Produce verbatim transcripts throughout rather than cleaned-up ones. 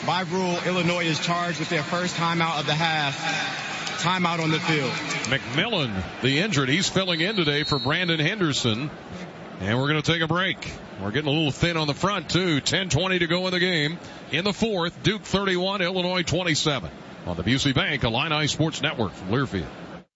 By rule, Illinois is charged with their first timeout of the half. Timeout on the field. McMillan, the injured, he's filling in today for Brandon Henderson. And we're going to take a break. We're getting a little thin on the front, too. ten twenty to go in the game. In the fourth, Duke thirty-one, Illinois twenty-seven. On the Busey Bank Illini Sports Network from Learfield.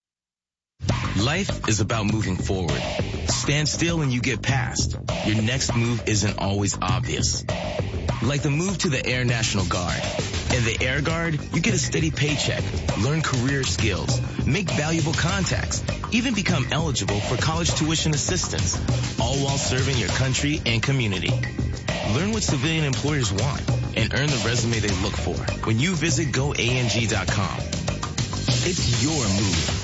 Life is about moving forward. Stand still and you get past. Your next move isn't always obvious. Like the move to the Air National Guard. In the Air Guard, you get a steady paycheck, learn career skills, make valuable contacts, even become eligible for college tuition assistance, all while serving your country and community. Learn what civilian employers want and earn the resume they look for when you visit go A N G dot com. It's your move.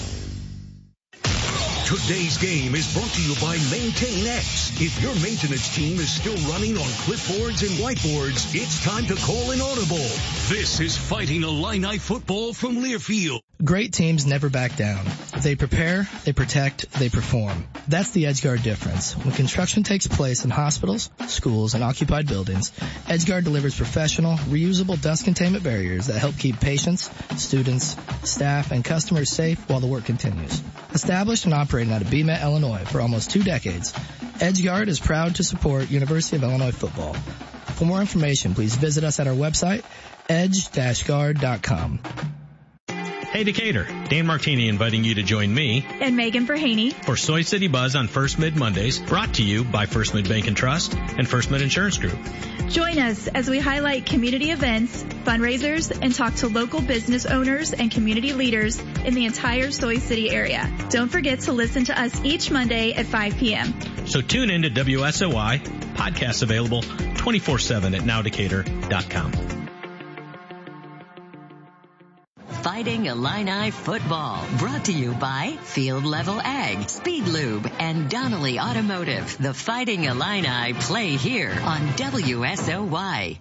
Today's game is brought to you by Maintain X. If your maintenance team is still running on clipboards and whiteboards, it's time to call an audible. This is Fighting Illini football from Learfield. Great teams never back down. They prepare, they protect, they perform. That's the EdgeGuard difference. When construction takes place in hospitals, schools, and occupied buildings, EdgeGuard delivers professional, reusable dust containment barriers that help keep patients, students, staff, and customers safe while the work continues. Established and operating out of B M E T, Illinois for almost two decades, EdgeGuard is proud to support University of Illinois football. For more information, please visit us at our website, edge dash guard dot com. Hey Decatur, Dan Martini inviting you to join me and Megan Verhaney for Soy City Buzz on First Mid Mondays, brought to you by First Mid Bank and Trust and First Mid Insurance Group. Join us as we highlight community events, fundraisers, and talk to local business owners and community leaders in the entire Soy City area. Don't forget to listen to us each Monday at five p.m. So tune in to W S O I, podcasts available twenty-four seven at now decatur dot com. Fighting Illini football, brought to you by Field Level Ag, Speed Lube, and Donnelly Automotive. The Fighting Illini play here on W S O Y.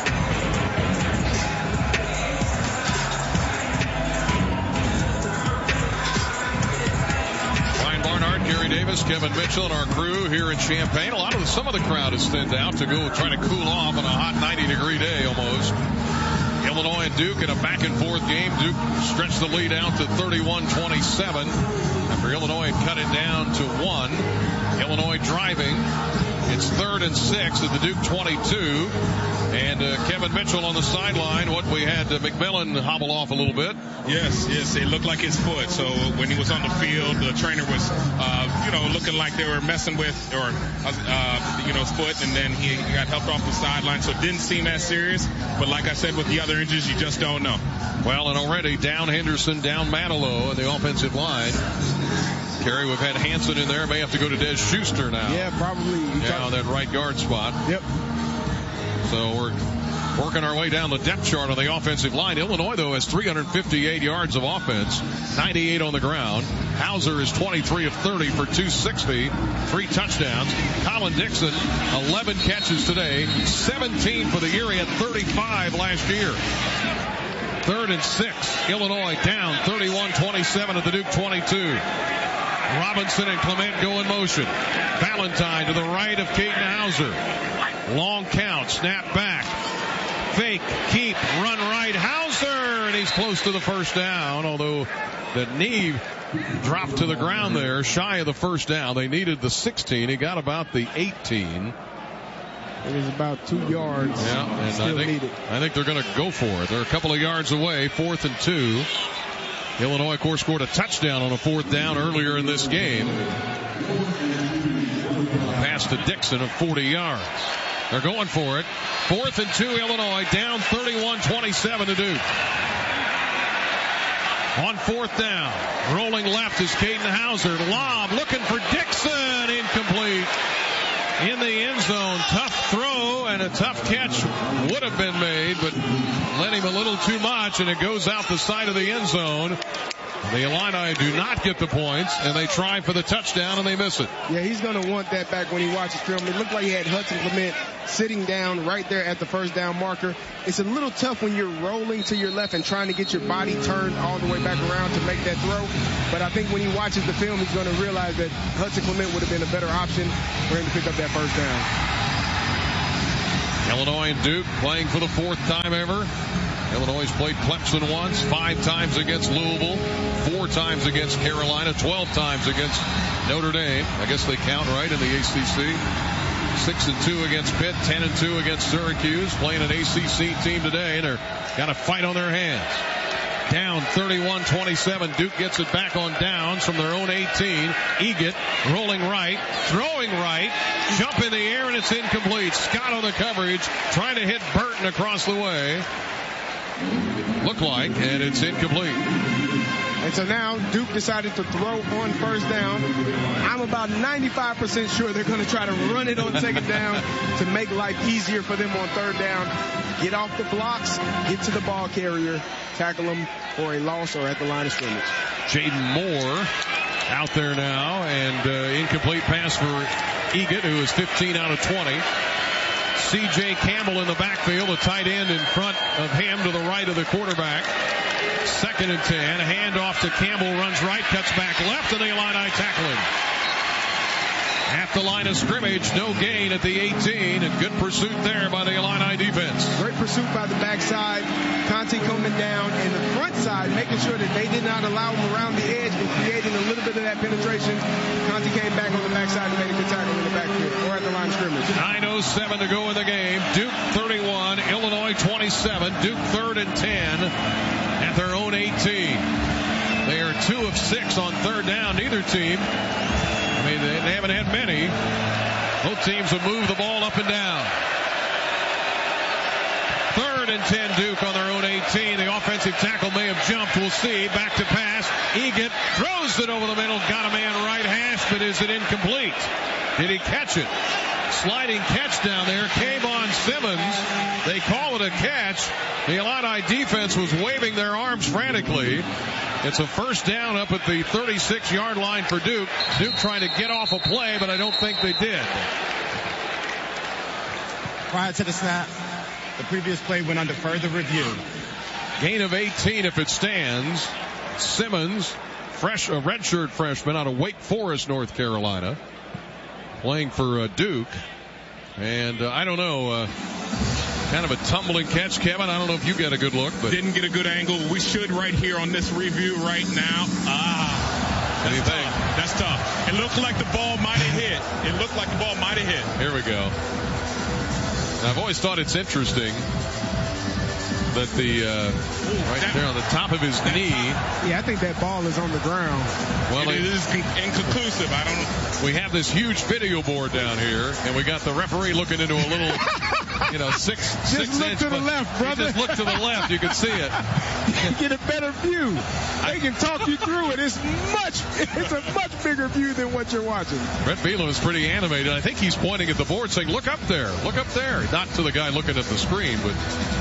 Ryan Barnhart, Gary Davis, Kevin Mitchell, and our crew here in Champaign. A lot of the, some of the crowd has thinned out to go try to cool off on a hot ninety degree day almost. Illinois and Duke in a back-and-forth game. Duke stretched the lead out to thirty-one twenty-seven after Illinois had cut it down to one. Illinois driving. It's third and six at the Duke twenty-two. And uh, Kevin Mitchell on the sideline. What we had uh, McMillan hobble off a little bit. Yes, yes, it looked like his foot. So when he was on the field, the trainer was, uh, you know, looking like they were messing with, or, uh, you know, his foot, and then he got helped off the sideline. So it didn't seem as serious. But like I said, with the other injuries, you just don't know. Well, and already down Henderson, down Manilow in the offensive line. Kerry, we've had Hansen in there. May have to go to Des Schuster now. Yeah, probably. Yeah, on that right guard spot. Yep. So we're working our way down the depth chart on the offensive line. Illinois, though, has three hundred fifty-eight yards of offense, ninety-eight on the ground. Hauser is twenty-three of thirty for two sixty, three touchdowns. Colin Dixon, eleven catches today, seventeen for the year. He had thirty-five last year. Third and six. Illinois down thirty-one twenty-seven at the Duke twenty-two. Robinson and Clement go in motion. Valentine to the right of Caden Hauser. Long count, snap back. Fake, keep, run right. Hauser, and he's close to the first down, although the knee dropped to the ground there, shy of the first down. They needed the sixteen. He got about the eighteen. It was about two yards. Yeah, and Still I think, needed. I think they're going to go for it. They're a couple of yards away, fourth and two. Illinois, of course, scored a touchdown on a fourth down earlier in this game. Pass to Dixon of forty yards. They're going for it. Fourth and two, Illinois, down thirty-one twenty-seven to Duke. On fourth down, rolling left is Caden Hauser. Lob looking for Dixon, incomplete. In the end zone, tough throw and a tough catch would have been made, but led him a little too much, and it goes out the side of the end zone. The Illini do not get the points, and they try for the touchdown, and they miss it. Yeah, he's going to want that back when he watches film. It looked like he had Hudson Clement sitting down right there at the first down marker. It's a little tough when you're rolling to your left and trying to get your body turned all the way back around to make that throw. But I think when he watches the film, he's going to realize that Hudson Clement would have been a better option for him to pick up that first down. Illinois and Duke playing for the fourth time ever. Illinois has played Clemson once, five times against Louisville, four times against Carolina, twelve times against Notre Dame. I guess they count right in the A C C. Six and two against Pitt, ten and two against Syracuse. Playing an A C C team today, and they're got a fight on their hands. Down thirty-one twenty-seven. Duke gets it back on downs from their own eighteen. Eget rolling right, throwing right, jump in the air, and it's incomplete. Scott on the coverage, trying to hit Burton across the way. Look like, and it's incomplete. And so now Duke decided to throw on first down. I'm about ninety-five percent sure they're going to try to run it on second down to make life easier for them on third down. Get off the blocks, get to the ball carrier, tackle them for a loss or at the line of scrimmage. Jaden Moore out there now, and uh, incomplete pass for Eget, who is fifteen out of twenty. C J Campbell in the backfield, a tight end in front of him to the right of the quarterback. Second and ten. A handoff to Campbell, runs right, cuts back left, and the Illini tackle him. At the line of scrimmage, no gain at the eighteen, and good pursuit there by the Illini defense. Great pursuit by the backside. Conte coming down, and the front side making sure that they did not allow him around the edge and creating a little bit of that penetration. Conte came back on the backside and made a good tackle in the backfield or at the line of scrimmage. nine oh seven to go in the game. Duke thirty-one, Illinois twenty-seven. Duke third and ten at their own eighteen. They are two of six on third down. Neither team, I mean, they, they haven't had many. Both teams have moved the ball up and down. Third and ten, Duke on their own eighteen. The offensive tackle may have jumped. We'll see. Back to pass. Eget throws it over the middle. Got a man right hash, but is it incomplete? Did he catch it? Sliding catch down there. Kayvon Simmons. They call it a catch. The Illini defense was waving their arms frantically. It's a first down up at the thirty-six yard line for Duke. Duke trying to get off a play, but I don't think they did. Prior to the snap, the previous play went under further review. Gain of eighteen if it stands. Simmons, fresh, a redshirt freshman out of Wake Forest, North Carolina, playing for uh, Duke. And uh, I don't know, uh, kind of a tumbling catch, Kevin. I don't know if you get a good look, but didn't get a good angle. We should right here on this review right now. Ah, that's anything? Tough. That's tough. It looked like the ball might have hit. It looked like the ball might have hit. Here we go. Now, I've always thought it's interesting that the uh, Ooh, right that, there on the top of his knee. Yeah, I think that ball is on the ground. Well, it, it is inconclusive. I don't know. We have this huge video board down here, and we got the referee looking into a little, you know, six just six look inch. to the left, brother. Just look to the left. You can see it. You get a better view. They can talk you through it. It's much. It's a much bigger view than what you're watching. Brett Phelan is pretty animated. I think he's pointing at the board, saying, "Look up there. Look up there." Not to the guy looking at the screen, but.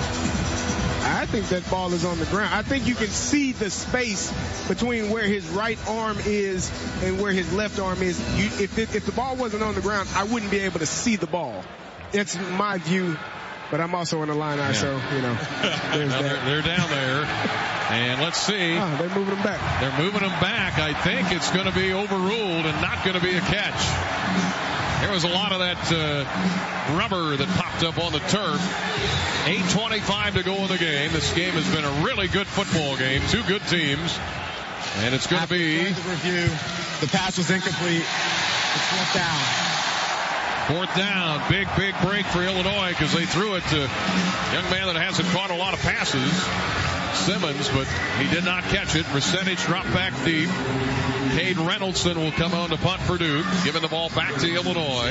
I think that ball is on the ground. I think you can see the space between where his right arm is and where his left arm is. You, if, it, if the ball wasn't on the ground, I wouldn't be able to see the ball. It's my view, but I'm also in the line, yeah. So, you know. Now they're, they're down there. And let's see. Oh, they're moving them back. They're moving them back. I think it's going to be overruled and not going to be a catch. There was a lot of that uh, rubber that popped up on the turf. eight twenty-five to go in the game. This game has been a really good football game. Two good teams. And it's going to be... The review, the pass was incomplete. It's fourth down. Fourth down. Big, big break for Illinois because they threw it to a young man that hasn't caught a lot of passes. Simmons, but he did not catch it. Percentage drop back deep. Cade Reynoldson will come on to punt for Duke, giving the ball back to Illinois.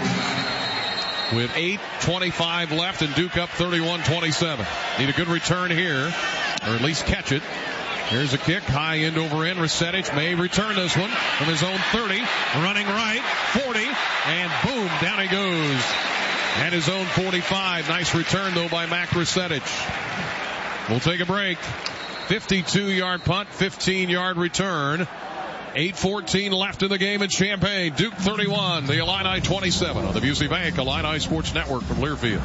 With eight twenty-five left and Duke up thirty-one twenty-seven. Need a good return here, or at least catch it. Here's a kick, high end over end. Resetich may return this one from his own thirty. Running right, forty, and boom, down he goes. At his own forty-five. Nice return, though, by Mac Resetich. We'll take a break. fifty-two yard punt, fifteen yard return. eight fourteen left in the game in Champaign. Duke thirty-one, the Illini twenty-seven on the Busey Bank Illini Sports Network from Learfield.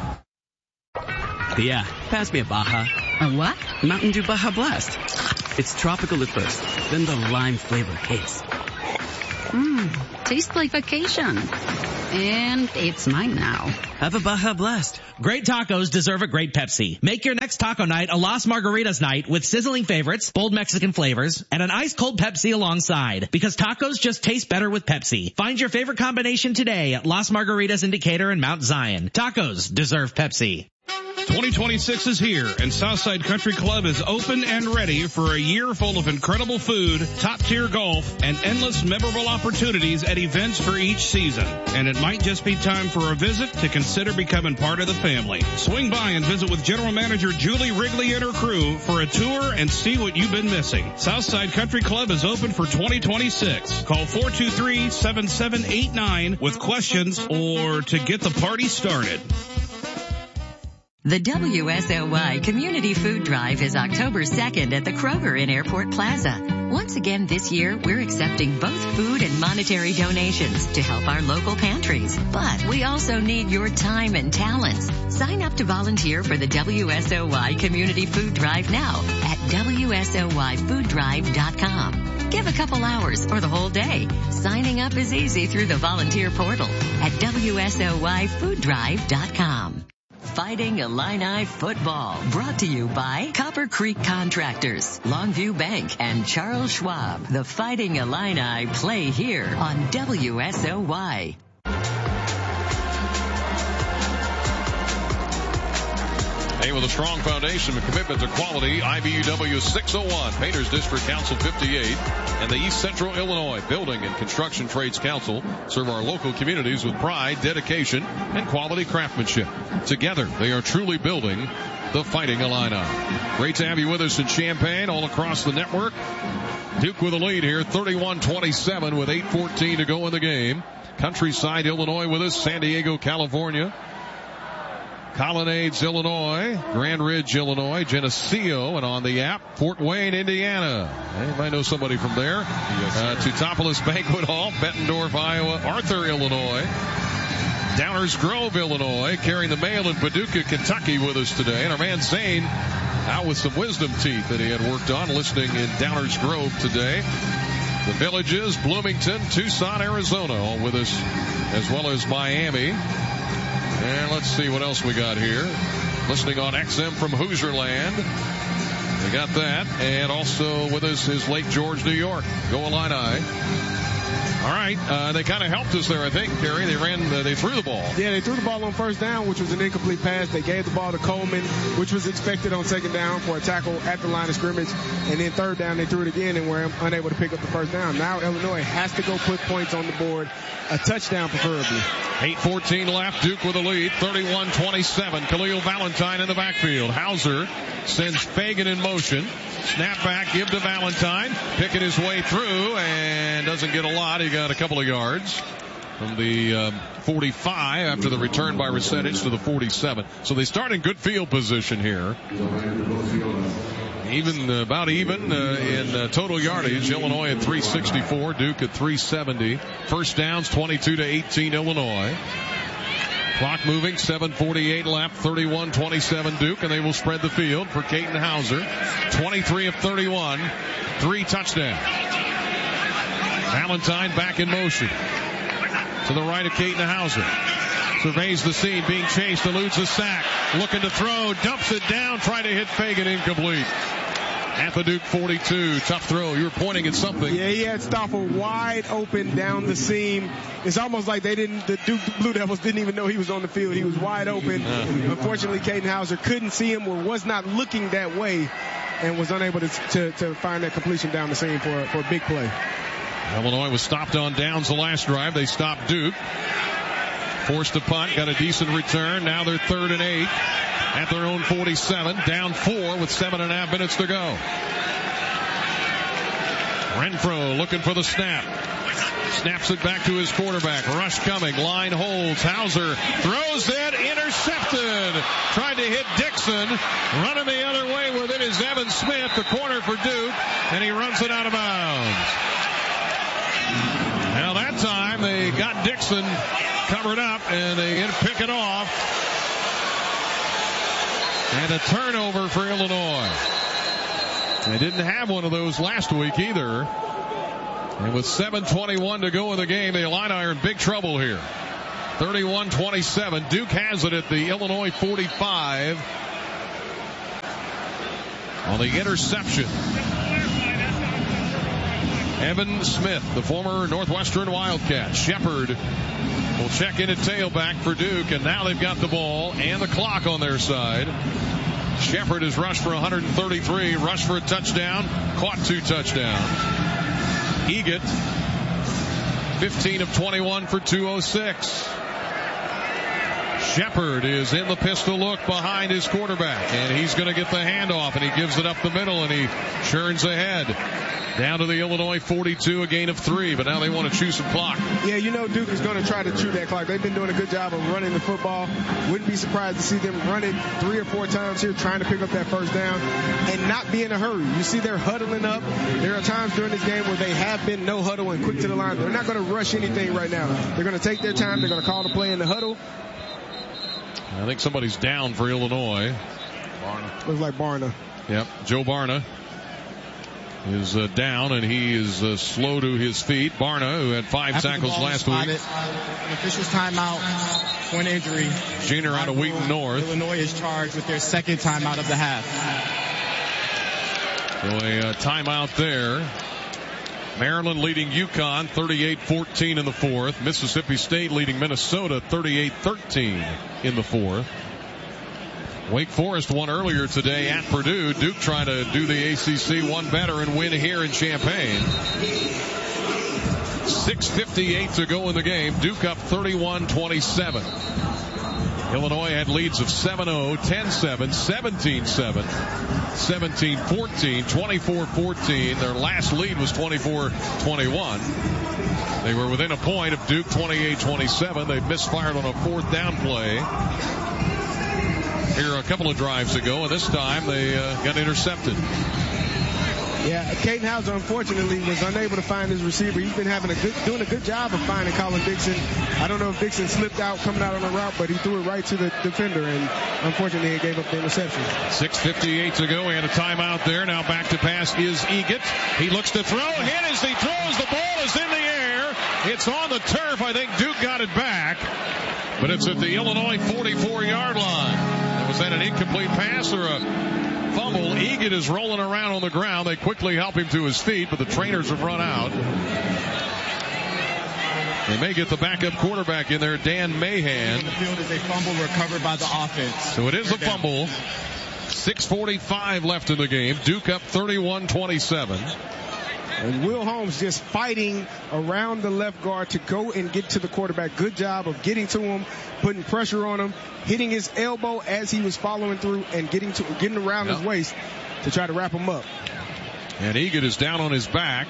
Yeah, pass me a Baja. A what? Mountain Dew Baja Blast. It's tropical at first, then the lime flavor hits. Mmm, tastes like vacation. And it's mine now. Have a Baja Blast. Great tacos deserve a great Pepsi. Make your next taco night a Las Margaritas night with sizzling favorites, bold Mexican flavors, and an ice cold Pepsi alongside. Because tacos just taste better with Pepsi. Find your favorite combination today at Las Margaritas in Decatur and Mount Zion. Tacos deserve Pepsi. twenty twenty-six is here, and Southside Country Club is open and ready for a year full of incredible food, top-tier golf, and endless memorable opportunities at events for each season. And it might just be time for a visit to consider becoming part of the family. Swing by and visit with General Manager Julie Wrigley and her crew for a tour and see what you've been missing. Southside Country Club is open for twenty twenty-six. Call four two three, seven seven eight nine with questions or to get the party started. The W S O Y Community Food Drive is October second at the Kroger in Airport Plaza. Once again this year, we're accepting both food and monetary donations to help our local pantries. But we also need your time and talents. Sign up to volunteer for the W S O Y Community Food Drive now at W S O Y food drive dot com. Give a couple hours or the whole day. Signing up is easy through the volunteer portal at W S O Y food drive dot com. Fighting Illini Football, brought to you by Copper Creek Contractors, Longview Bank, and Charles Schwab. The Fighting Illini play here on W S O Y. Hey, with a strong foundation and commitment to quality, I B U W six oh one, Painters District Council fifty-eight, and the East Central Illinois Building and Construction Trades Council serve our local communities with pride, dedication, and quality craftsmanship. Together, they are truly building the Fighting Illini. Great to have you with us in Champaign, all across the network. Duke with a lead here, thirty-one twenty-seven with eight fourteen to go in the game. Countryside, Illinois with us, San Diego, California. Colonnades, Illinois, Grand Ridge, Illinois, Geneseo, and on the app, Fort Wayne, Indiana. Anybody know somebody from there? Yes, uh, Teutopolis Banquet Hall, Bettendorf, Iowa, Arthur, Illinois, Downers Grove, Illinois, carrying the mail in Paducah, Kentucky with us today. And our man Zane out with some wisdom teeth that he had worked on, listening in Downers Grove today. The Villages, Bloomington, Tucson, Arizona, all with us, as well as Miami. And let's see what else we got here. Listening on X M from Hoosierland. We got that. And also with us is Lake George, New York. Go Illini. All right. Uh, they kind of helped us there, I think, Kerry. They ran, uh, they threw the ball. Yeah, they threw the ball on first down, which was an incomplete pass. They gave the ball to Coleman, which was expected on second down for a tackle at the line of scrimmage. And then third down, they threw it again and were unable to pick up the first down. Now Illinois has to go put points on the board, a touchdown preferably. eight fourteen left. Duke with a lead, thirty-one twenty-seven. Khalil Valentine in the backfield. Hauser sends Fagan in motion. Snap back, give to Valentine. Picking his way through and doesn't get a lot. He got a couple of yards from the um, forty-five after the return by Resetich to the forty-seven. So they start in good field position here. Even, uh, about even uh, in uh, total yardage. Illinois at three sixty-four, Duke at three seventy. First downs, twenty-two to eighteen, Illinois. Clock moving, seven forty-eight left, thirty-one twenty-seven Duke, and they will spread the field for Caden Hauser. twenty-three of thirty-one, three touchdowns. Valentine back in motion. To the right of Caden Hauser. Surveys the scene, being chased, eludes a sack. Looking to throw, dumps it down, trying to hit Fagan, incomplete. At the Duke forty-two, tough throw. You were pointing at something. Yeah, he had Stauffer wide open down the seam. It's almost like they didn't, the Duke Blue Devils didn't even know he was on the field. He was wide open. Uh, Unfortunately, Caden Hauser couldn't see him or was not looking that way and was unable to, to, to find that completion down the seam for, for a big play. Illinois was stopped on downs the last drive. They stopped Duke. Forced a punt, got a decent return. Now they're third and eight at their own forty-seven. Down four with seven and a half minutes to go. Renfro looking for the snap. Snaps it back to his quarterback. Rush coming. Line holds. Hauser throws it. Intercepted. Tried to hit Dixon. Running the other way with it is Evan Smith, the corner for Duke, and he runs it out of bounds. Now that time they got Dixon covered up and they get to pick it off. And a turnover for Illinois. They didn't have one of those last week either. And with seven twenty-one to go in the game, the Illini are in big trouble here. thirty-one twenty-seven. Duke has it at the Illinois forty-five. On the interception, Evan Smith, the former Northwestern Wildcat. Shepard will check in at tailback for Duke, and now they've got the ball and the clock on their side. Shepard has rushed for one hundred thirty-three, rushed for a touchdown, caught two touchdowns. Egan, fifteen of twenty-one for two oh six. Shepard is in the pistol look behind his quarterback, and he's going to get the handoff, and he gives it up the middle, and he churns ahead. Down to the Illinois forty-two, a gain of three, but now they want to chew some clock. Yeah, you know Duke is going to try to chew that clock. They've been doing a good job of running the football. Wouldn't be surprised to see them run it three or four times here, trying to pick up that first down and not be in a hurry. You see they're huddling up. There are times during this game where they have been no huddle and quick to the line. They're not going to rush anything right now. They're going to take their time. They're going to call the play in the huddle. I think somebody's down for Illinois. Barna. Looks like Barna. Yep, Joe Barna is uh, down, and he is uh, slow to his feet. Barna, who had five After tackles last week. An official's timeout for an injury. Junior out of Wheaton North. Illinois is charged with their second timeout of the half. So a uh, timeout there. Maryland leading UConn thirty-eight fourteen in the fourth. Mississippi State leading Minnesota thirty-eight thirteen in the fourth. Wake Forest won earlier today at Purdue. Duke trying to do the A C C one better and win here in Champaign. six fifty-eight to go in the game. Duke up thirty-one twenty-seven. Illinois had leads of seven oh, ten seven, seventeen seven, seventeen fourteen, twenty-four fourteen. Their last lead was twenty-four twenty-one. They were within a point of Duke twenty-eight twenty-seven. They misfired on a fourth down play here a couple of drives ago, and this time they uh, got intercepted. Yeah, Caden Hauser unfortunately was unable to find his receiver. He's been having a good, doing a good job of finding Colin Dixon. I don't know if Dixon slipped out coming out on the route, but he threw it right to the defender, and unfortunately he gave up the interception. six fifty-eight to go. We had a timeout there. Now back to pass is Egan. He looks to throw. Hit as he throws. The ball is in the air. It's on the turf. I think Duke got it back, but it's at the Illinois forty-four yard line. Was that an incomplete pass or a fumble? Egan is rolling around on the ground. They quickly help him to his feet, but the trainers have run out. They may get the backup quarterback in there, Dan Mahan. The field is a fumble recovered by the offense. So it is a fumble. six forty-five left in the game. Duke up thirty-one twenty-seven. And Will Holmes just fighting around the left guard to go and get to the quarterback. Good job of getting to him, putting pressure on him, hitting his elbow as he was following through, and getting to getting around yep. his waist to try to wrap him up. And Egan is down on his back.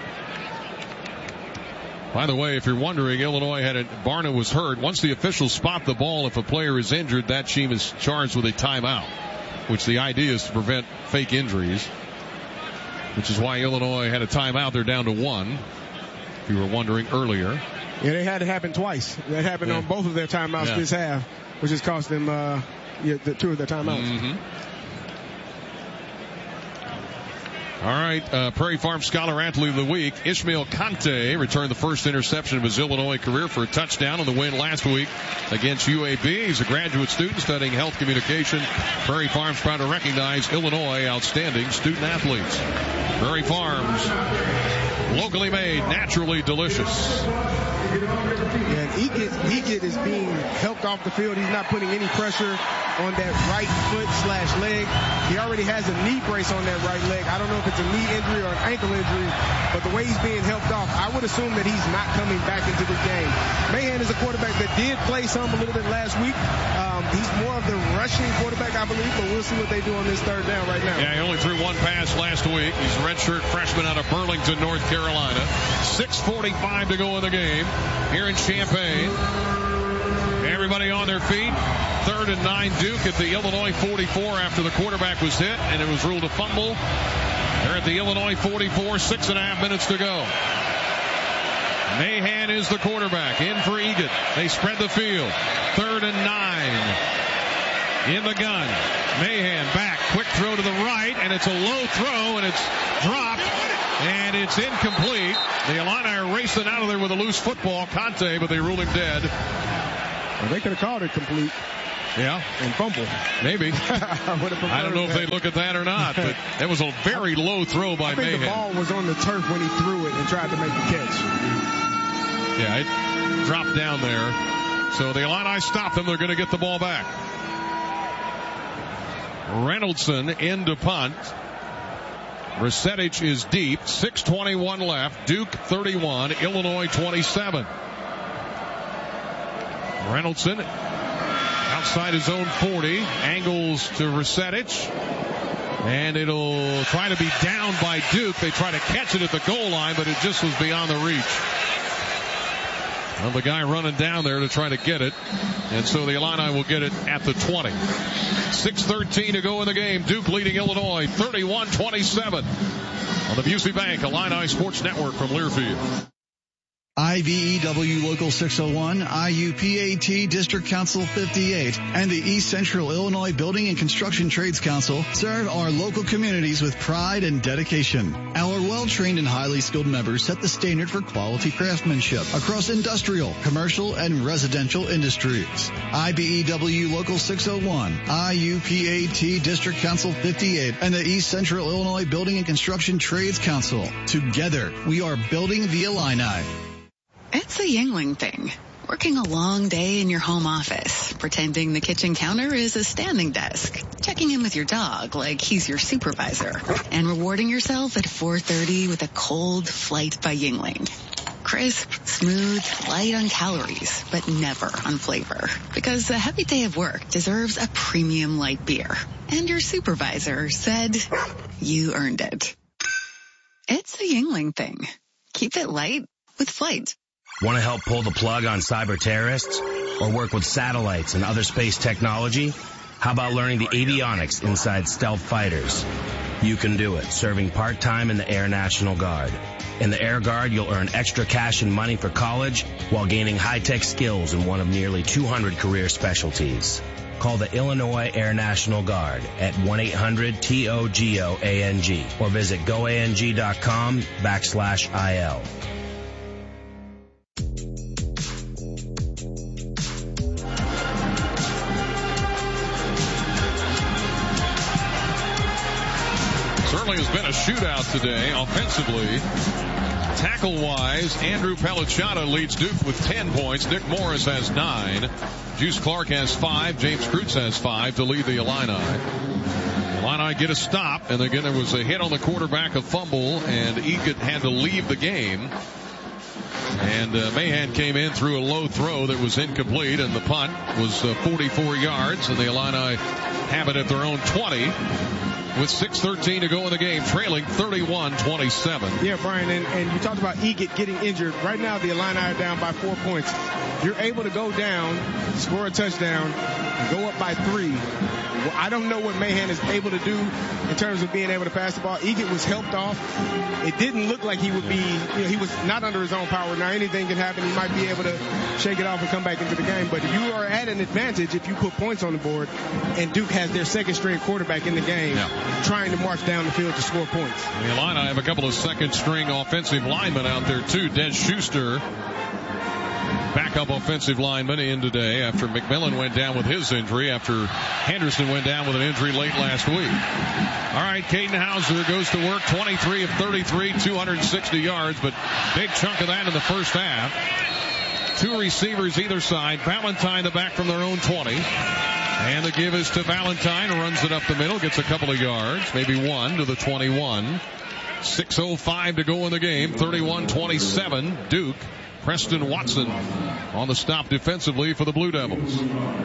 By the way, if you're wondering, Illinois had a Barna was hurt. Once the officials spot the ball, if a player is injured, that team is charged with a timeout, which the idea is to prevent fake injuries, which is why Illinois had a timeout. They're down to one, if you were wondering earlier. Yeah, they had it happen twice. That happened yeah. on both of their timeouts yeah. this half, which has cost them uh, yeah, the two of their timeouts. Mm-hmm. All right, uh, Prairie Farm Scholar Athlete of the Week, Ishmael Conte returned the first interception of his Illinois career for a touchdown on the win last week against U A B. He's a graduate student studying health communication. Prairie Farm's proud to recognize Illinois outstanding student athletes. Prairie Farms, locally made, naturally delicious. Yeah, Egan, Egan is being helped off the field. He's not putting any pressure on that right foot slash leg. He already has a knee brace on that right leg. I don't know if it's a knee injury or an ankle injury, but the way he's being helped off, I would assume that he's not coming back into the game. Mahan is a quarterback that did play some a little bit last week. Um, he's more of the rushing quarterback, I believe, but we'll see what they do on this third down right now. Yeah, he only threw one pass last week. He's a redshirt freshman out of Burlington, North Carolina. six forty-five to go in the game here in Champaign. Everybody on their feet. Third and nine, Duke at the Illinois forty-four after the quarterback was hit, and it was ruled a fumble. They're at the Illinois forty-four, six and a half minutes to go. Mahan is the quarterback, in for Egan. They spread the field. Third and nine. In the gun. Mahan back, quick throw to the right, and it's a low throw, and it's dropped And it's incomplete. The Illini are racing out of there with a loose football. Conte, but they rule him dead. Well, they could have called it complete. Yeah. And fumble. Maybe. I, I don't know if they look at that or not, but that was a very low throw by I think Mahan. The ball was on the turf when he threw it and tried to make the catch. Yeah, it dropped down there. So the Illini stop them. They're going to get the ball back. Reynoldson in to punt. Resetich is deep. six twenty-one left. Duke thirty-one. Illinois twenty-seven. Reynoldson outside his own forty. Angles to Resetich. And it'll try to be down by Duke. They try to catch it at the goal line, but it just was beyond the reach. Well, the guy running down there to try to get it. And so the Illini will get it at the twenty. six thirteen to go in the game. Duke leading Illinois thirty-one twenty-seven on the Busey Bank Illini Sports Network from Learfield. I V E W Local six oh one, I U P A T District Council fifty-eight, and the East Central Illinois Building and Construction Trades Council serve our local communities with pride and dedication. Our well-trained and highly skilled members set the standard for quality craftsmanship across industrial, commercial, and residential industries. I V E W Local six oh one, I U P A T District Council fifty-eight, and the East Central Illinois Building and Construction Trades Council. Together, we are building the Illini. It's a Yingling thing. Working a long day in your home office, pretending the kitchen counter is a standing desk, checking in with your dog like he's your supervisor, and rewarding yourself at four thirty with a cold flight by Yingling. Crisp, smooth, light on calories, but never on flavor. Because a heavy day of work deserves a premium light beer. And your supervisor said you earned it. It's a Yingling thing. Keep it light with Flight. Want to help pull the plug on cyber terrorists? Or work with satellites and other space technology? How about learning the avionics inside stealth fighters? You can do it, serving part-time in the Air National Guard. In the Air Guard, you'll earn extra cash and money for college while gaining high-tech skills in one of nearly two hundred career specialties. Call the Illinois Air National Guard at one eight hundred T O G O A N G or visit goang.com backslash IL. Certainly has been a shootout today offensively. Tackle-wise, Andrew Pellicciata leads Duke with ten points. Nick Morris has nine. Juice Clark has five. James Kreutz has five to lead the Illini. Illini get a stop, and again there was a hit on the quarterback, a fumble, and Egett had to leave the game. And uh, Mahan came in, threw a low throw that was incomplete, and the punt was uh, forty-four yards, and the Illini have it at their own twenty. With six thirteen to go in the game, trailing thirty-one twenty-seven. Yeah, Brian, and, and you talked about Egett getting injured. Right now, the Illini are down by four points. You're able to go down, score a touchdown, and go up by three. Well, I don't know what Mahan is able to do in terms of being able to pass the ball. Egett was helped off. It didn't look like he would be, you know, he was not under his own power. Now, anything can happen. He might be able to shake it off and come back into the game. But you are at an advantage if you put points on the board, and Duke has their second string quarterback in the game. Yeah. Trying to march down the field to score points. The Illini have a couple of second string offensive linemen out there too. Des Schuster, backup offensive lineman, in today after McMillan went down with his injury, after Henderson went down with an injury late last week. All right, Caden Hauser goes to work, twenty-three of thirty-three, two hundred sixty yards, but big chunk of that in the first half. Two receivers either side. Valentine the back from their own twenty. And the give is to Valentine, who runs it up the middle, gets a couple of yards, maybe one to the twenty-one. six oh five to go in the game, thirty-one twenty-seven. Duke. Preston Watson on the stop defensively for the Blue Devils.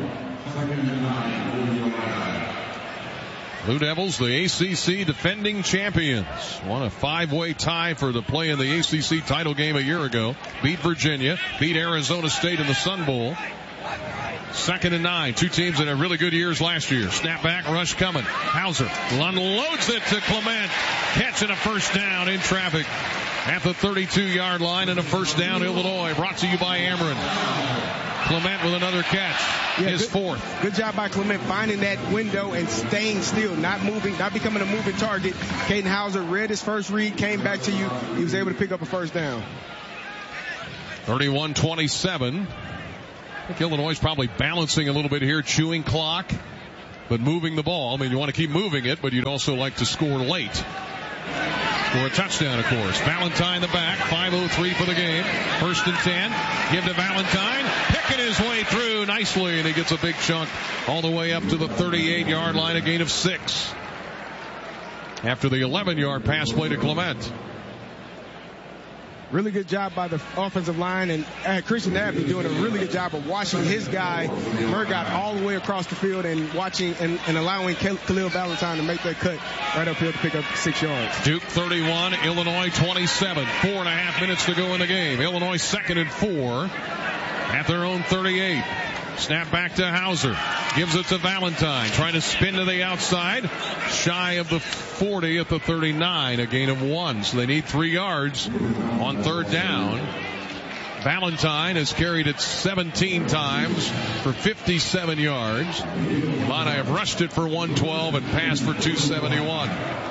Blue Devils, the A C C defending champions, won a five-way tie for the play in the A C C title game a year ago. Beat Virginia, beat Arizona State in the Sun Bowl. Second and nine. Two teams that had really good years last year. Snap back, rush coming. Hauser unloads it to Clement. Catching a first down in traffic at the thirty-two yard line, and a first down Illinois. Brought to you by Ameren. Clement with another catch. Yeah, His good, fourth. Good job by Clement finding that window and staying still, not moving, not becoming a moving target. Caden Hauser read his first read, came back to you. He was able to pick up a first down. thirty-one twenty-seven. I think Illinois is probably balancing a little bit here, chewing clock, but moving the ball. I mean, you want to keep moving it, but you'd also like to score late. For a touchdown, of course. Valentine the back, five oh three for the game. First and ten. Give to Valentine. Picking his way through nicely, and he gets a big chunk all the way up to the thirty-eight-yard line, a gain of six. After the eleven-yard pass play to Clement. Really good job by the offensive line, and uh, Christian Dabney doing a really good job of watching his guy, Murgott, all the way across the field and watching and, and allowing Khalil Valentine to make that cut right up here to pick up six yards. Duke thirty-one, Illinois twenty-seven. Four and a half minutes to go in the game. Illinois second and four at their own thirty-eight. Snap back to Hauser. Gives it to Valentine. Trying to spin to the outside. Shy of the forty at the thirty-nine. A gain of one. So they need three yards on third down. Valentine has carried it seventeen times for fifty-seven yards. Illini have rushed it for one twelve and passed for two seventy-one.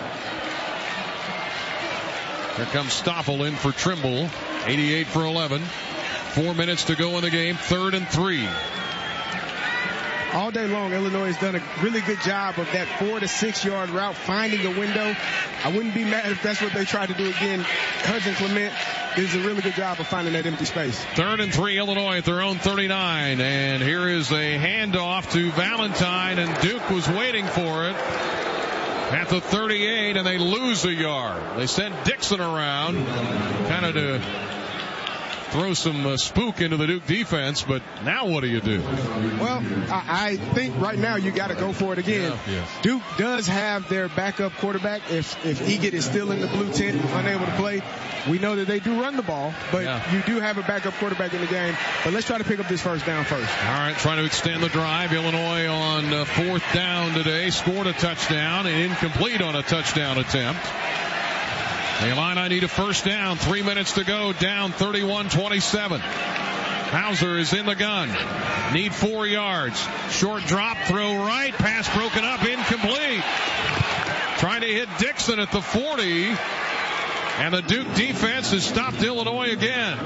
Here comes Stoffel in for Trimble. eighty-eight for eleven. Four minutes to go in the game. Third and three. All day long, Illinois has done a really good job of that four to six yard route, finding a window. I wouldn't be mad if that's what they try to do again. Hudson Clement does a really good job of finding that empty space. Third and three, Illinois at their own thirty-nine. And here is a handoff to Valentine, and Duke was waiting for it at the thirty-eight, and they lose a yard. They send Dixon around, kind of to throw some uh, spook into the Duke defense, but now what do you do? Well, I, I think right now you got to go for it again. Yeah, yes. Duke does have their backup quarterback. If if Egett is still in the blue tent, unable to play, we know that they do run the ball, but yeah. you do have a backup quarterback in the game. But let's try to pick up this first down first. All right, trying to extend the drive. Illinois on uh, fourth down today scored a touchdown and incomplete on a touchdown attempt. The Illini need a first down. Three minutes to go. Down thirty-one twenty-seven. Hauser is in the gun. Need four yards. Short drop. Throw right. Pass broken up. Incomplete. Trying to hit Dixon at the forty. And the Duke defense has stopped Illinois again.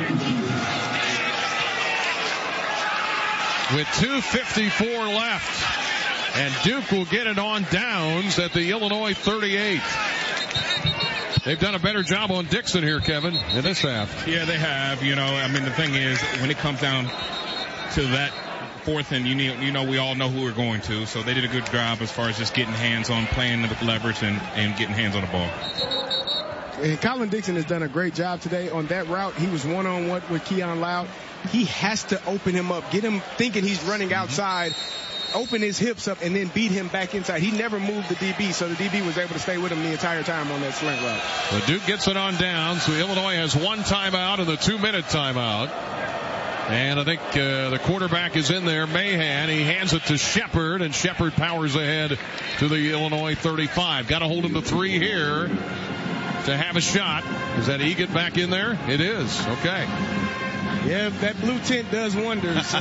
With two fifty-four left. And Duke will get it on downs at the Illinois thirty-eight. They've done a better job on Dixon here, Kevin, in this half. Yeah, they have. You know, I mean, the thing is, when it comes down to that fourth and you need, you know, we all know who we're going to. So they did a good job as far as just getting hands on, playing with leverage and, and getting hands on the ball. And Colin Dixon has done a great job today on that route. He was one-on-one with Keon Loud. He has to open him up, get him thinking he's running outside, open his hips up, and then beat him back inside. He never moved the D B, so the D B was able to stay with him the entire time on that slant route. The Duke gets it on down, so Illinois has one timeout and the two-minute timeout. And I think uh, the quarterback is in there, Mahan. He hands it to Shepard, and Shepard powers ahead to the Illinois thirty-five. Got to hold him to three here to have a shot. Is that Egett back in there? It is. Okay. Yeah, that blue tent does wonders.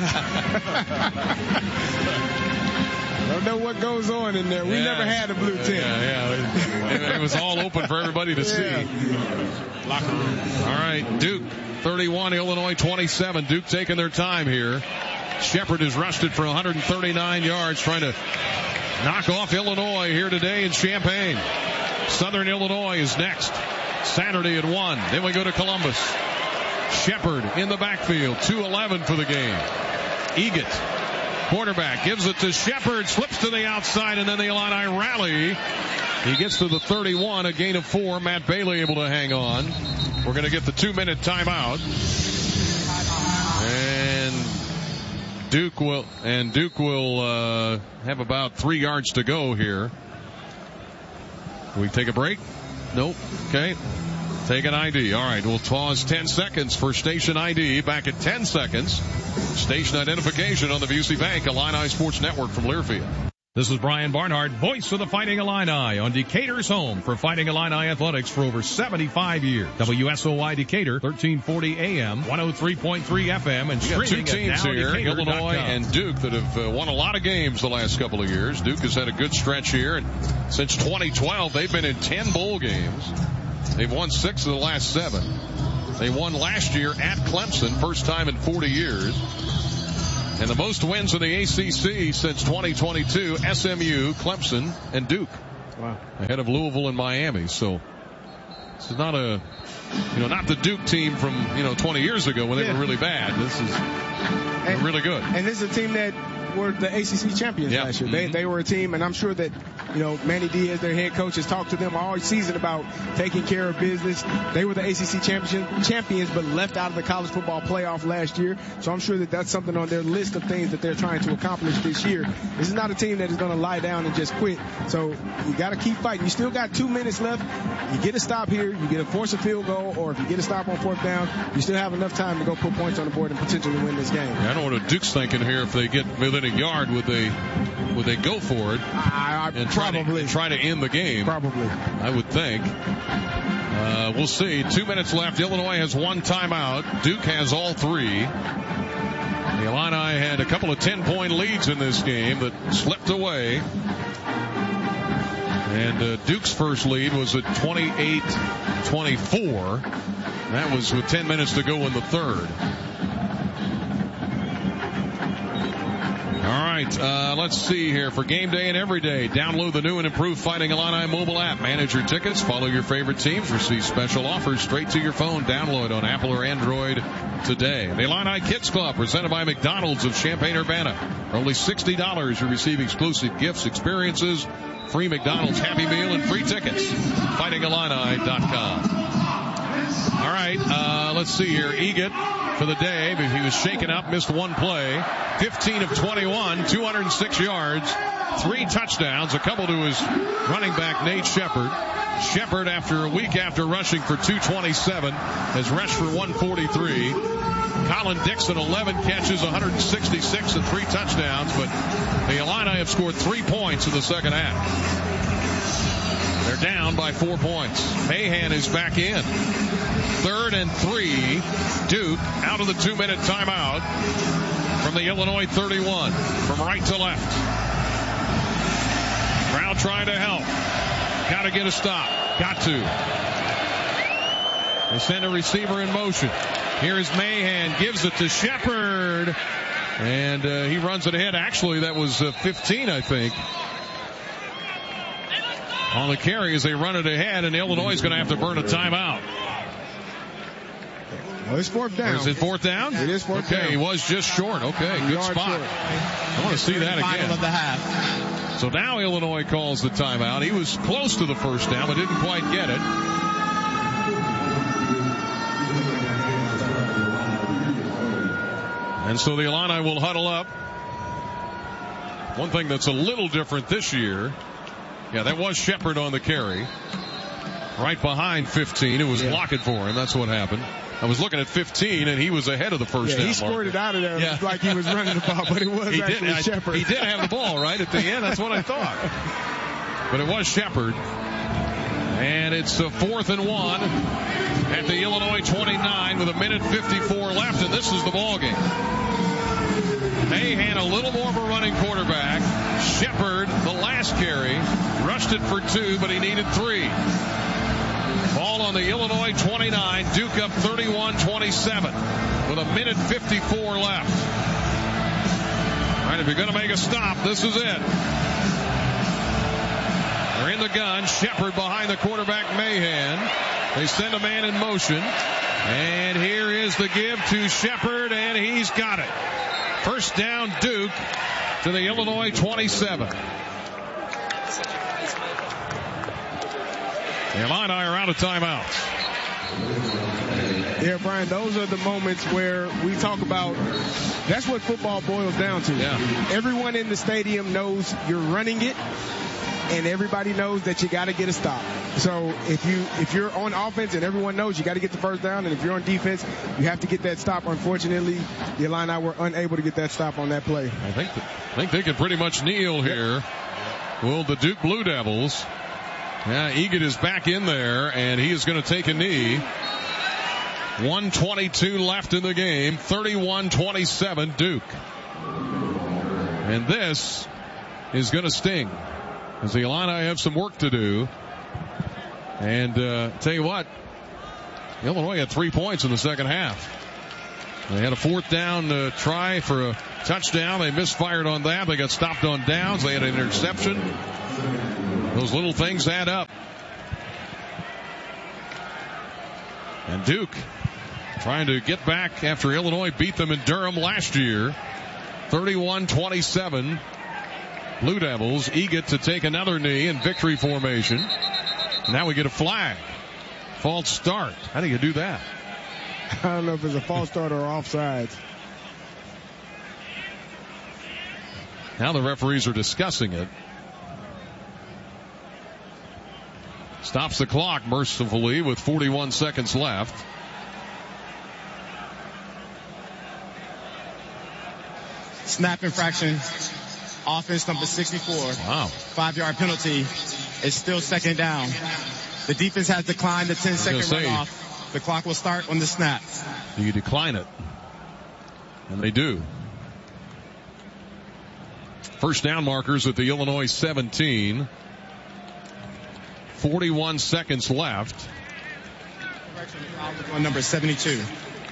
Don't know what goes on in there. We yeah. never had a blue tent. Yeah, yeah. It, it was all open for everybody to yeah. see. Locker room. All right, Duke thirty-one, Illinois twenty-seven. Duke taking their time here. Shepard has rushed it for one hundred thirty-nine yards, trying to knock off Illinois here today in Champaign. Southern Illinois is next. Saturday at one. Then we go to Columbus. Shepard in the backfield. two eleven for the game. Egett, quarterback, gives it to Shepard. Slips to the outside, and then the Illini rally. He gets to the thirty-one, a gain of four. Matt Bailey able to hang on. We're going to get the two-minute timeout. And Duke will and Duke will uh, have about three yards to go here. Can we take a break? Nope. Okay. Take an I D. All right, we'll pause ten seconds for station I D. Back at ten seconds. Station identification on the Busey Bank Illini Sports Network from Learfield. This is Brian Barnhart, voice of the Fighting Illini on Decatur's home for Fighting Illini athletics for over seventy-five years. W S O Y Decatur, thirteen forty A M, one oh three point three F M, and streaming two teams at here, Illinois and Duke, that have uh, won a lot of games the last couple of years. Duke has had a good stretch here, and since twenty twelve, they've been in ten bowl games. They've won six of the last seven. They won last year at Clemson, first time in forty years. And the most wins in the A C C since twenty twenty-two, S M U, Clemson, and Duke. Wow. Ahead of Louisville and Miami. So this is not a, you know, not the Duke team from, you know, twenty years ago when they yeah. were really bad. This is and, really good. And this is a team that were the A C C champions yeah. last year. Mm-hmm. They they were a team, and I'm sure that, you know, Manny Diaz, their head coach, has talked to them all season about taking care of business. They were the A C C champion, champions, but left out of the college football playoff last year. So I'm sure that that's something on their list of things that they're trying to accomplish this year. This is not a team that is going to lie down and just quit. So you got to keep fighting. You still got two minutes left. You get a stop here, you get a force a field goal, or if you get a stop on fourth down, you still have enough time to go put points on the board and potentially win this game. Yeah, I don't know what Duke's thinking here. If they get within a yard, would they would they go for it I, I, and probably try to, and try to end the game? Probably. I would think. Uh, we'll see. Two minutes left. Illinois has one timeout. Duke has all three. The Illini had a couple of ten-point leads in this game that slipped away. And uh, Duke's first lead was at twenty-eight twenty-four. That was with ten minutes to go in the third. All right, uh, let's see here. For game day and every day, download the new and improved Fighting Illini mobile app. Manage your tickets, follow your favorite teams, receive special offers straight to your phone. Download on Apple or Android today. The Illini Kids Club, presented by McDonald's of Champaign-Urbana. For only sixty dollars, you receive exclusive gifts, experiences, free McDonald's Happy Meal, and free tickets. fighting illini dot com. All right, uh, let's see here. Egan for the day, but he was shaken up, missed one play. fifteen of twenty-one, two hundred six yards, three touchdowns, a couple to his running back, Nate Shepard. Shepard, after a week after rushing for two twenty-seven, has rushed for one forty-three. Colin Dixon, eleven catches, one hundred sixty-six, and three touchdowns, but the Illini have scored three points in the second half. They're down by four points. Mahan is back in. Third and three. Duke out of the two-minute timeout from the Illinois thirty-one. From right to left. Crowd trying to help. Got to get a stop. Got to. They send a receiver in motion. Here is Mahan. Gives it to Shepard. And uh, he runs it ahead. Actually, that was uh, fifteen, I think. On the carry as they run it ahead, and Illinois is going to have to burn a timeout. Well, it's fourth down. Or is it fourth down? It is fourth okay, down. Okay, he was just short. Okay, good Yard spot. short. I want to see that again. Final of the half. So now Illinois calls the timeout. He was close to the first down, but didn't quite get it. And so the Illini will huddle up. One thing that's a little different this year, yeah, that was Shepard on the carry. Right behind fifteen. It was yeah. blocking for him. That's what happened. I was looking at fifteen, and he was ahead of the first yeah, down. He squirted marker. out of there yeah. like he was running the ball, but it was he actually did, I, Shepard. He did have the ball right at the end. That's what I thought. But it was Shepard. And it's a fourth and one at the Illinois twenty-nine with a minute fifty-four left, and this is the ball game. Mahan, a little more of a running quarterback. Shepard, the last carry, rushed it for two, but he needed three. Ball on the Illinois twenty-nine, Duke up thirty-one twenty-seven with a minute fifty-four left. All right, if you're going to make a stop, this is it. They're in the gun. Shepard behind the quarterback, Mahan. They send a man in motion. And here is the give to Shepard, and he's got it. First down, Duke to the Illinois twenty-seven. The Illini are out of timeouts. Yeah, Brian, those are the moments where we talk about, that's what football boils down to. Yeah. Everyone in the stadium knows you're running it, and everybody knows that you got to get a stop. So if you if you're on offense and everyone knows you got to get the first down, and if you're on defense, you have to get that stop. Unfortunately, the Illini were unable to get that stop on that play. I think that, I think they could pretty much kneel here. will the Duke Blue Devils. Yeah, Egan is back in there, and he is going to take a knee. one twenty-two left in the game, thirty-one twenty-seven Duke. And this is going to sting, as the Illini have some work to do. And uh, tell you what, Illinois had three points in the second half. They had a fourth down uh, try for a touchdown. They misfired on that. They got stopped on downs. They had an interception. Those little things add up. And Duke trying to get back after Illinois beat them in Durham last year. thirty-one twenty-seven. Blue Devils eager to take another knee in victory formation. Now we get a flag. False start. How do you do that? I don't know if it's a false start or offsides. Now the referees are discussing it. Stops the clock mercifully with forty-one seconds left. Snap infraction. Offense number sixty-four. Wow. Five-yard penalty. It's still second down. The defense has declined the ten-second runoff. The clock will start on the snap. You decline it. And they do. First down markers at the Illinois seventeen. forty-one seconds left. On number seventy-two.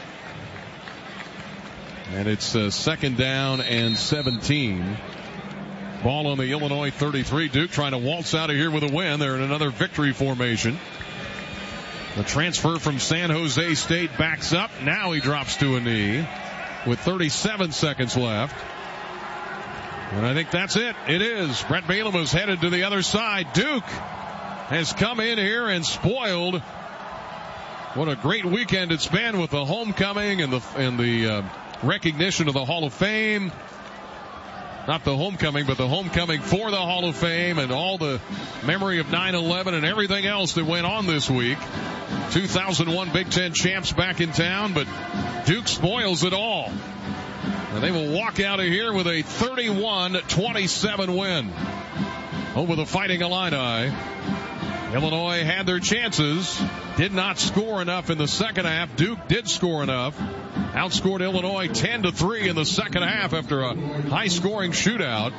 And it's uh, second down and seventeen. Ball on the Illinois thirty-three. Duke trying to waltz out of here with a win. They're in another victory formation. The transfer from San Jose State backs up. Now he drops to a knee with thirty-seven seconds left. And I think that's it. It is. Brett Bielema is headed to the other side. Duke has come in here and spoiled. What a great weekend it's been with the homecoming and the and the uh, recognition of the Hall of Fame. Not the homecoming, but the homecoming for the Hall of Fame and all the memory of nine eleven and everything else that went on this week. two thousand one Big Ten champs back in town, but Duke spoils it all. And they will walk out of here with a thirty-one twenty-seven win over the Fighting Illini. Illinois had their chances, did not score enough in the second half. Duke did score enough. Outscored Illinois ten to three in the second half after a high-scoring shootout.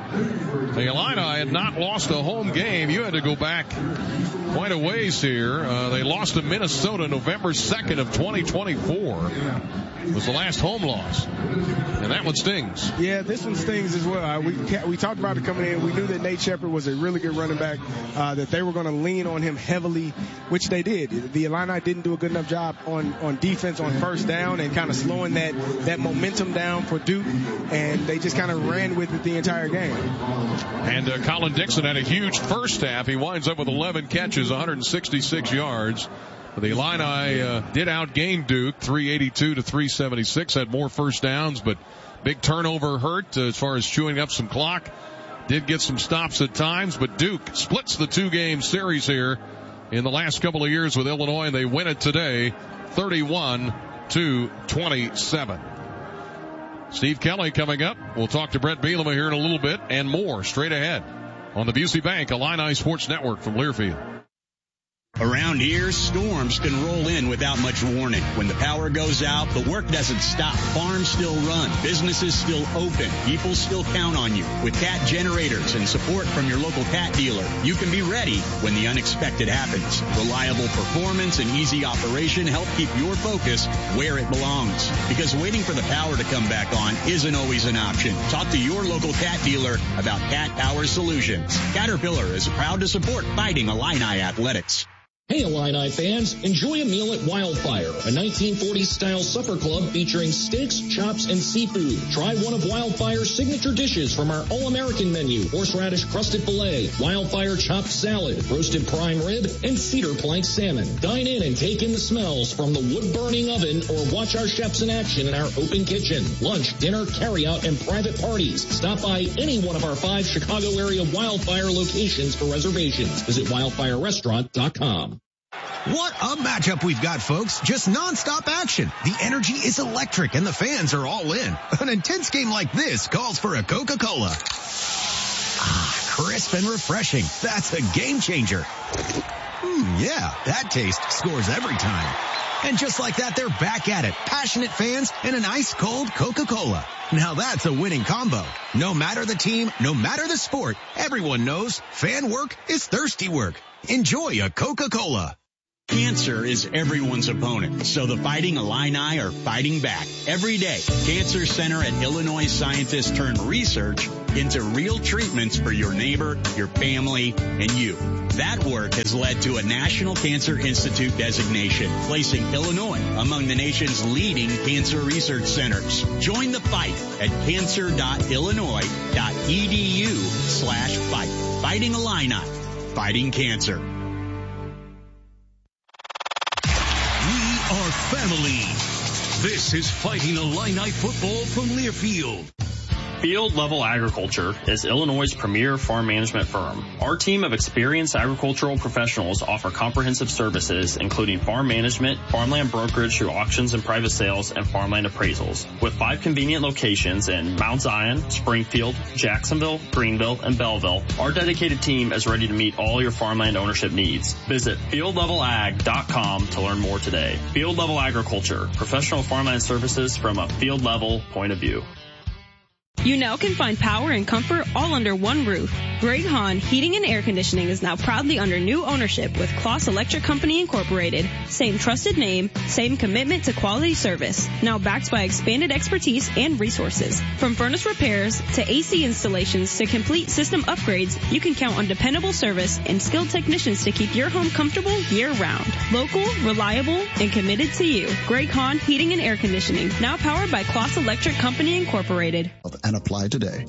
The Illini had not lost a home game. You had to go back quite a ways here. Uh, they lost to Minnesota November second of twenty twenty-four. It was the last home loss. And that one stings. Yeah, this one stings as well. We we talked about it coming in. We knew that Nate Shepard was a really good running back, uh, that they were going to lean on him heavily, which they did. The Illini didn't do a good enough job on, on defense on first down and kind of slowing that, that momentum down for Duke, and they just kind of ran with it the entire game. And uh, Colin Dixon had a huge first half. He winds up with eleven catches, one hundred sixty-six yards. The Illini uh, did outgain Duke, three eighty-two to three seventy-six, had more first downs, but big turnover hurt uh, as far as chewing up some clock. Did get some stops at times, but Duke splits the two-game series here in the last couple of years with Illinois, and they win it today, thirty-one to twenty-seven. Steve Kelly coming up. We'll talk to Brett Bielema here in a little bit, and more straight ahead on the Busey Bank Illini Sports Network from Learfield. Around here, storms can roll in without much warning. When the power goes out, the work doesn't stop. Farms still run. Businesses still open. People still count on you. With Cat generators and support from your local Cat dealer, you can be ready when the unexpected happens. Reliable performance and easy operation help keep your focus where it belongs. Because waiting for the power to come back on isn't always an option. Talk to your local Cat dealer about Cat Power Solutions. Caterpillar is proud to support Fighting Illini Athletics. Hey Illini fans, enjoy a meal at Wildfire, a nineteen forties style supper club featuring steaks, chops, and seafood. Try one of Wildfire's signature dishes from our all-American menu: horseradish crusted filet, Wildfire chopped salad, roasted prime rib, and cedar plank salmon. Dine in and take in the smells from the wood-burning oven or watch our chefs in action in our open kitchen. Lunch, dinner, carry-out, and private parties. Stop by any one of our five Chicago area Wildfire locations for reservations. Visit wildfire restaurant dot com. What a matchup we've got, folks. Just nonstop action. The energy is electric and the fans are all in. An intense game like this calls for a Coca-Cola. Ah, crisp and refreshing. That's a game changer. Mmm, yeah, that taste scores every time. And just like that, they're back at it. Passionate fans and an ice-cold Coca-Cola. Now that's a winning combo. No matter the team, no matter the sport, everyone knows fan work is thirsty work. Enjoy a Coca-Cola. Cancer is everyone's opponent, so the Fighting Illini are fighting back. Every day, Cancer Center and Illinois scientists turn research into real treatments for your neighbor, your family, and you. That work has led to a National Cancer Institute designation, placing Illinois among the nation's leading cancer research centers. Join the fight at cancer.illinois.edu slash fight. Fighting Illini. Fighting cancer. Our family. This is Fighting Illini football from Learfield. Field Level Agriculture is Illinois' premier farm management firm. Our team of experienced agricultural professionals offer comprehensive services, including farm management, farmland brokerage through auctions and private sales, and farmland appraisals. With five convenient locations in Mount Zion, Springfield, Jacksonville, Greenville, and Belleville, our dedicated team is ready to meet all your farmland ownership needs. Visit field level ag dot com to learn more today. Field Level Agriculture, professional farmland services from a field level point of view. You now can find power and comfort all under one roof. Greg Hahn Heating and Air Conditioning is now proudly under new ownership with Kloss Electric Company Incorporated. Same trusted name, same commitment to quality service. Now backed by expanded expertise and resources. From furnace repairs to A C installations to complete system upgrades, you can count on dependable service and skilled technicians to keep your home comfortable year-round. Local, reliable, and committed to you. Greg Hahn Heating and Air Conditioning, now powered by Kloss Electric Company Incorporated. And apply today.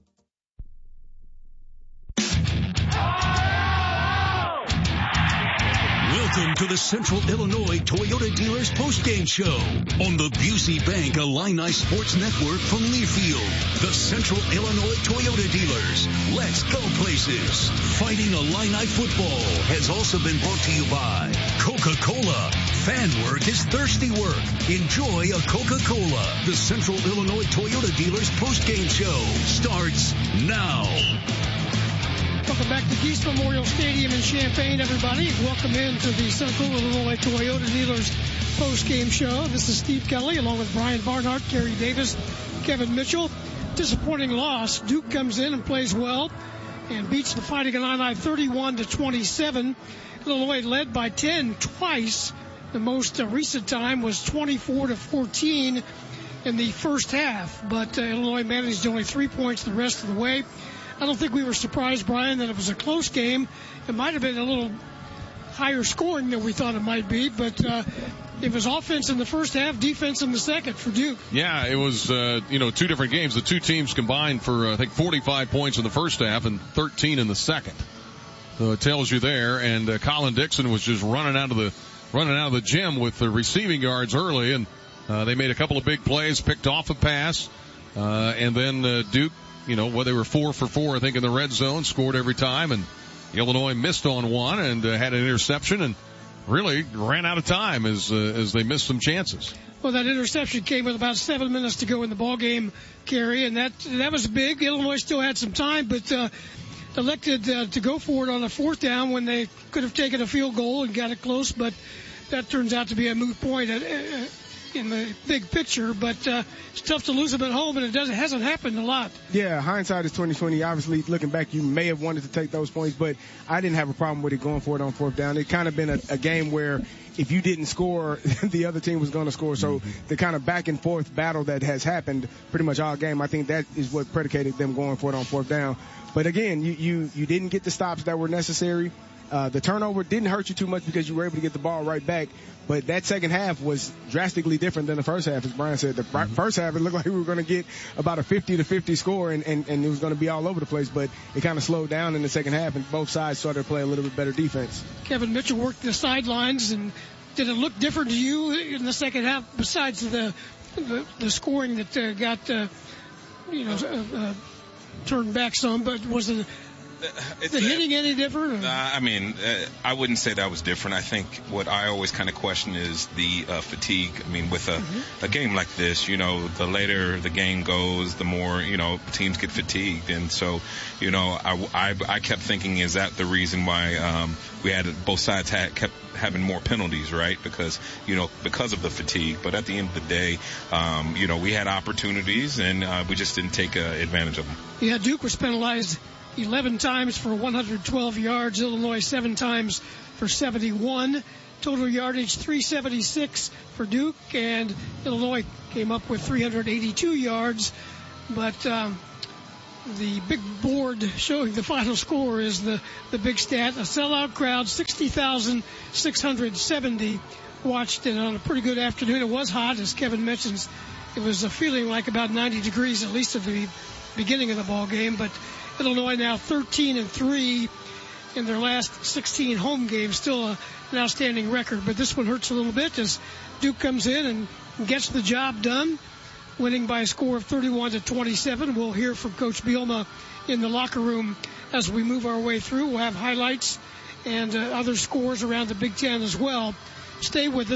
Welcome to the Central Illinois Toyota Dealers postgame show on the Busey Bank Illini Sports Network from Learfield. The Central Illinois Toyota Dealers. Let's go places. Fighting Illini football has also been brought to you by Coca-Cola. Fan work is thirsty work. Enjoy a Coca-Cola. The Central Illinois Toyota Dealers postgame show starts now. Welcome back to Geese Memorial Stadium in Champaign, everybody. Welcome into the Central Illinois Toyota Dealers post-game show. This is Steve Kelly along with Brian Barnhart, Gary Davis, Kevin Mitchell. Disappointing loss. Duke comes in and plays well and beats the Fighting Illini thirty-one to twenty-seven. Illinois led by ten twice. The most uh, recent time was twenty-four to fourteen in the first half, but uh, Illinois managed only three points the rest of the way. I don't think we were surprised, Brian, that it was a close game. It might have been a little higher scoring than we thought it might be, but uh, it was offense in the first half, defense in the second for Duke. Yeah, it was, uh, you know, two different games. The two teams combined for, uh, I think, forty-five points in the first half and thirteen in the second. So it tells you there. And uh, Colin Dixon was just running out of the running out of the gym with the receiving yards early, and uh, they made a couple of big plays, picked off a pass, uh, and then uh, Duke, you know, well, they were four for four, I think, in the red zone, scored every time, and Illinois missed on one and uh, had an interception and really ran out of time as uh, as they missed some chances. Well, that interception came with about seven minutes to go in the ball game, Gary, and that that was big. Illinois still had some time, but uh, elected uh, to go for it on a fourth down when they could have taken a field goal and got it close, but that turns out to be a moot point at, uh, in the big picture. But uh, it's tough to lose them at home, and it doesn't hasn't happened a lot. Yeah, hindsight is twenty twenty. Obviously, looking back, you may have wanted to take those points, but I didn't have a problem with it going for it on fourth down. It kind of been a, a game where if you didn't score, the other team was going to score. So mm-hmm. the kind of back and forth battle that has happened pretty much all game, I think that is what predicated them going for it on fourth down. But again, you, you, you didn't get the stops that were necessary. Uh, the turnover didn't hurt you too much because you were able to get the ball right back. But that second half was drastically different than the first half, as Brian said. The mm-hmm. first half, it looked like we were going to get about a fifty to fifty score, and, and, and it was going to be all over the place. But it kind of slowed down in the second half, and both sides started to play a little bit better defense. Kevin Mitchell worked the sidelines, and did it look different to you in the second half besides the the, the scoring that uh, got, uh, you know, uh, uh, turned back some? But was it Is the hitting any different? Uh, I mean, uh, I wouldn't say that was different. I think what I always kind of question is the uh, fatigue. I mean, with a, mm-hmm. a game like this, you know, the later the game goes, the more, you know, teams get fatigued. And so, you know, I, I, I kept thinking, is that the reason why um, we had both sides had kept having more penalties, right? Because, you know, because of the fatigue. But at the end of the day, um, you know, we had opportunities and uh, we just didn't take uh, advantage of them. Yeah, Duke was penalized eleven times for one hundred twelve yards. Illinois seven times for seventy-one. Total yardage three seventy-six for Duke, and Illinois came up with three hundred eighty-two yards. But um, the big board showing the final score is the, the big stat. A sellout crowd, sixty thousand six hundred seventy watched it on a pretty good afternoon. It was hot, as Kevin mentions. It was a feeling like about ninety degrees, at least at the beginning of the ball game. But Illinois now thirteen and three in their last sixteen home games. Still a, an outstanding record, but this one hurts a little bit as Duke comes in and gets the job done, winning by a score of thirty-one to twenty-seven. We'll hear from Coach Bielema in the locker room as we move our way through. We'll have highlights and uh, other scores around the Big Ten as well. Stay with us.